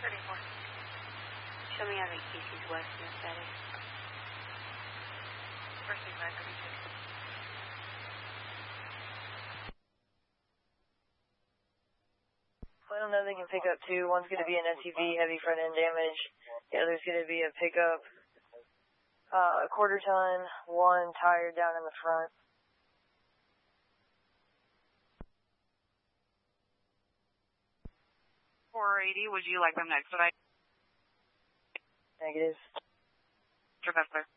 Show me how many Casey's West in this setting. First thing, 932. Let them know they can pick up two. One's going to be an SUV, heavy front end damage. The other's going to be a pickup, a quarter ton, one tire down in the front. .480, would you like them next tonight? Negative. Professor.